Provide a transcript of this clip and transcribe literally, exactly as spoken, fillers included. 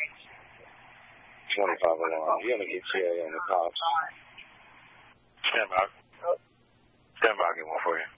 twenty-five alarm. You're going to get killed in the cops. Stand by. Stand by, I'll get one for you.